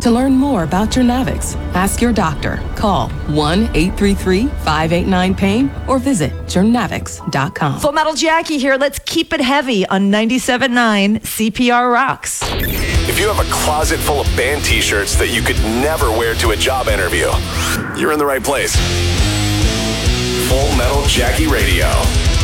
To learn more about Journavx, ask your doctor. Call 1-833-589-PAIN or visit Journavx.com. Full Metal Jackie here. Let's keep it heavy on 97.9 CPR Rocks. If you have a closet full of band t-shirts that you could never wear to a job interview, you're in the right place. Full Metal Jackie Radio.